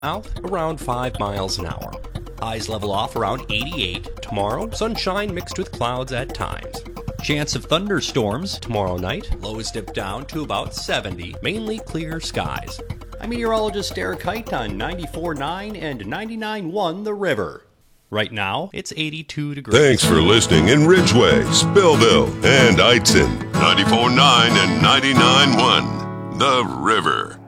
Out around 5 miles an hour. Highs level off around 88. Tomorrow, sunshine mixed with clouds at times. Chance of thunderstorms tomorrow night. Lows dip down to about 70. Mainly clear skies. I'm meteorologist Eric Height on 94.9 and 99.1 The River. Right now, it's 82 degrees. Thanks for listening in Ridgeway, Spillville, and Eitzen. 94.9 and 99.1 The River.